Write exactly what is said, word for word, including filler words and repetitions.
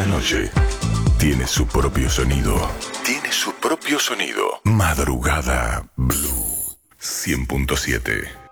La noche tiene su propio sonido. Tiene su propio sonido. Madrugada Blue cien punto siete.